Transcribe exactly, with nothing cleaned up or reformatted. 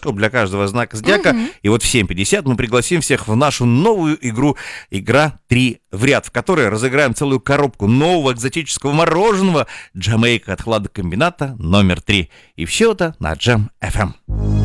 гороскоп для каждого знака зодиака. Мгм. И вот в семь пятьдесят мы пригласим всех в нашу новую игру «Игра три в ряд», в которой разыграем целую коробку нового экзотического мороженого «Джамейка» от хладокомбината номер три. И все это на Джем эф эм.